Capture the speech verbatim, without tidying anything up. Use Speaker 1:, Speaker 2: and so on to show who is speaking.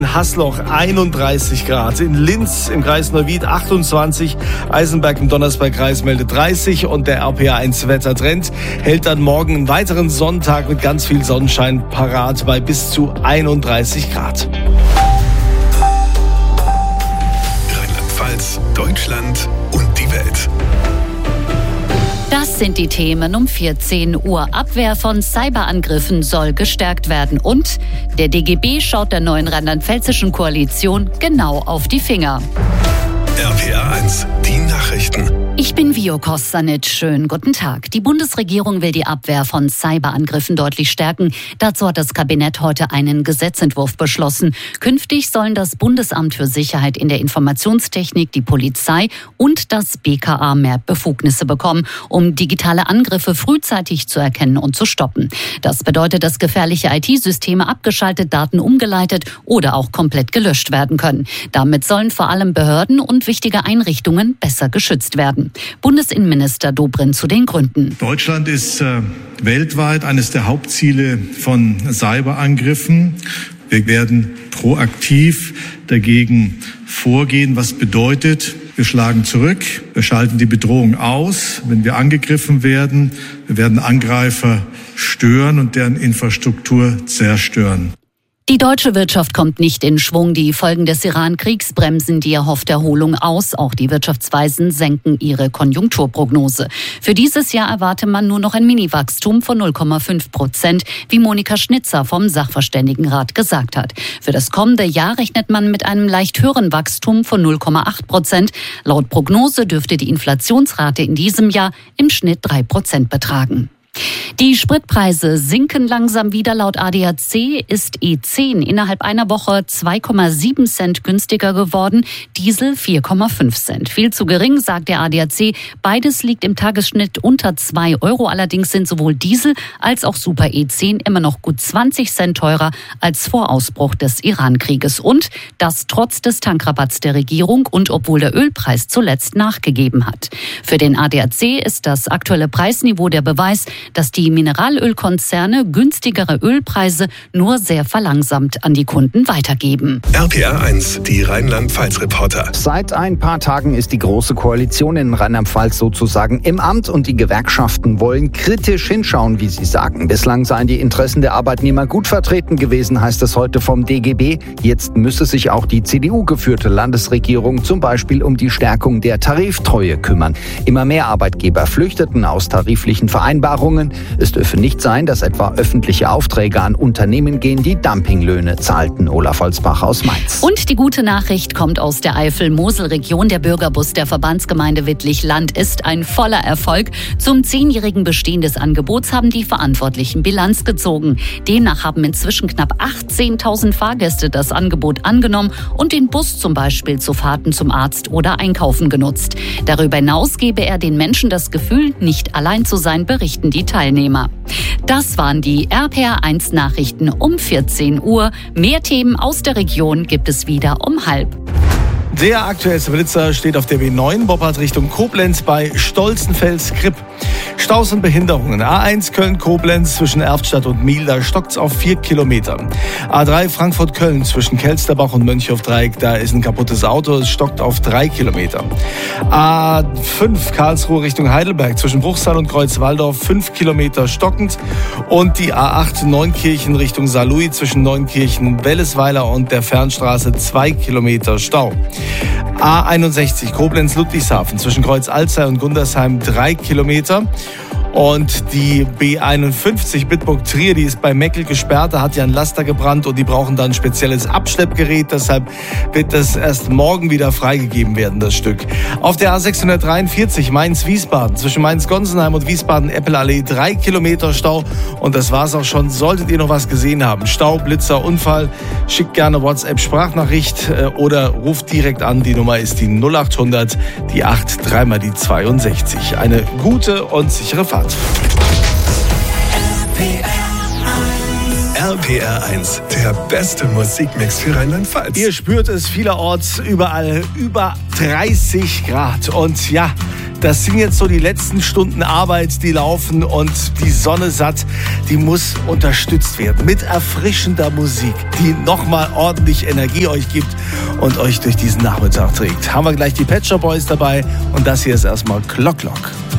Speaker 1: Haßloch einunddreißig Grad, in Linz im Kreis Neuwied achtundzwanzig, Eisenberg im Donnersbergkreis meldet dreißig und der R P A eins Wettertrend hält dann morgen einen weiteren Sonntag mit ganz viel Sonnenschein parat bei bis zu einunddreißig Grad.
Speaker 2: Rheinland-Pfalz, Deutschland und die Welt.
Speaker 3: Das sind die Themen um vierzehn Uhr. Abwehr von Cyberangriffen soll gestärkt werden. Und der D G B schaut der neuen rheinland-pfälzischen Koalition genau auf die Finger.
Speaker 2: R P A eins, die Nachrichten.
Speaker 3: Ich bin Vio Kostanic. Schönen guten Tag. Die Bundesregierung will die Abwehr von Cyberangriffen deutlich stärken. Dazu hat das Kabinett heute einen Gesetzentwurf beschlossen. Künftig sollen das Bundesamt für Sicherheit in der Informationstechnik, die Polizei und das B K A mehr Befugnisse bekommen, um digitale Angriffe frühzeitig zu erkennen und zu stoppen. Das bedeutet, dass gefährliche I T-Systeme abgeschaltet, Daten umgeleitet oder auch komplett gelöscht werden können. Damit sollen vor allem Behörden und wichtige Einrichtungen besser geschützt werden. Bundesinnenminister Dobrindt zu den Gründen.
Speaker 4: Deutschland ist äh, weltweit eines der Hauptziele von Cyberangriffen. Wir werden proaktiv dagegen vorgehen, was bedeutet, wir schlagen zurück, wir schalten die Bedrohung aus, wenn wir angegriffen werden. Wir werden Angreifer stören und deren Infrastruktur zerstören.
Speaker 3: Die deutsche Wirtschaft kommt nicht in Schwung. Die Folgen des Iran-Kriegs bremsen die erhoffte Erholung aus. Auch die Wirtschaftsweisen senken ihre Konjunkturprognose. Für dieses Jahr erwarte man nur noch ein Mini-Wachstum von null Komma fünf Prozent, wie Monika Schnitzer vom Sachverständigenrat gesagt hat. Für das kommende Jahr rechnet man mit einem leicht höheren Wachstum von null Komma acht Prozent. Laut Prognose dürfte die Inflationsrate in diesem Jahr im Schnitt drei Prozent betragen. Die Spritpreise sinken langsam wieder. Laut A D A C ist E zehn innerhalb einer Woche zwei Komma sieben Cent günstiger geworden, Diesel vier Komma fünf Cent. Viel zu gering, sagt der A D A C. Beides liegt im Tagesschnitt unter zwei Euro. Allerdings sind sowohl Diesel als auch Super E zehn immer noch gut zwanzig Cent teurer als vor Ausbruch des Iran-Krieges. Und das trotz des Tankrabatts der Regierung und obwohl der Ölpreis zuletzt nachgegeben hat. Für den A D A C ist das aktuelle Preisniveau der Beweis, dass die Mineralölkonzerne günstigere Ölpreise nur sehr verlangsamt an die Kunden weitergeben.
Speaker 2: R P A eins, die Rheinland-Pfalz-Reporter.
Speaker 5: Seit ein paar Tagen ist die Große Koalition in Rheinland-Pfalz sozusagen im Amt und die Gewerkschaften wollen kritisch hinschauen, wie sie sagen. Bislang seien die Interessen der Arbeitnehmer gut vertreten gewesen, heißt es heute vom D G B. Jetzt müsse sich auch die C D U-geführte Landesregierung zum Beispiel um die Stärkung der Tariftreue kümmern. Immer mehr Arbeitgeber flüchteten aus tariflichen Vereinbarungen. Es dürfe nicht sein, dass etwa öffentliche Aufträge an Unternehmen gehen, die Dumpinglöhne zahlten. Olaf Holzbach aus Mainz.
Speaker 3: Und die gute Nachricht kommt aus der Eifel-Mosel-Region. Der Bürgerbus der Verbandsgemeinde Wittlich-Land ist ein voller Erfolg. Zum zehnjährigen Bestehen des Angebots haben die Verantwortlichen Bilanz gezogen. Demnach haben inzwischen knapp achtzehntausend Fahrgäste das Angebot angenommen und den Bus zum Beispiel zu Fahrten zum Arzt oder Einkaufen genutzt. Darüber hinaus gebe er den Menschen das Gefühl, nicht allein zu sein, berichten die Teilnehmer. Das waren die R P A eins Nachrichten um vierzehn Uhr. Mehr Themen aus der Region gibt es wieder um halb.
Speaker 1: Der aktuellste Blitzer steht auf der B neun, Boppard Richtung Koblenz bei Stolzenfels-Kripp. Staus und Behinderungen. A eins Köln-Koblenz zwischen Erftstadt und Miel, da stockt's auf vier Kilometer. A drei Frankfurt-Köln zwischen Kelsterbach und Mönchhof-Dreieck, da ist ein kaputtes Auto, es stockt auf drei Kilometer. A fünf Karlsruhe Richtung Heidelberg zwischen Bruchsal und Kreuzwaldorf, fünf Kilometer stockend. Und die A acht Neunkirchen Richtung Saarlouis zwischen Neunkirchen, Wellesweiler und der Fernstraße, zwei Kilometer Stau. A einundsechzig Koblenz-Ludwigshafen zwischen Kreuz Alzey und Gundersheim, drei Kilometer. Und die B einundfünfzig Bitburg-Trier, die ist bei Meckel gesperrt, da hat ja ein Laster gebrannt und die brauchen dann ein spezielles Abschleppgerät, deshalb wird das erst morgen wieder freigegeben werden, das Stück. Auf der A sechshundertdreiundvierzig Mainz-Wiesbaden zwischen Mainz-Gonsenheim und Wiesbaden-Eppelallee, drei Kilometer Stau und das war's auch schon. Solltet ihr noch was gesehen haben, Stau, Blitzer, Unfall, schickt gerne WhatsApp-Sprachnachricht oder ruft direkt an, die Nummer ist die null achthundert, die acht, dreimal die zweiundsechzig. Eine gute und sichere Fahrt.
Speaker 2: R P R eins, der beste Musikmix für Rheinland-Pfalz.
Speaker 1: Ihr spürt es vielerorts, überall über dreißig Grad. Und ja, Das sind jetzt so die letzten Stunden Arbeit, die laufen und die Sonne satt, die muss unterstützt werden mit erfrischender Musik, die nochmal ordentlich Energie euch gibt und euch durch diesen Nachmittag trägt. Haben wir gleich die Pet Shop Boys dabei und das hier ist erstmal Clock Clock.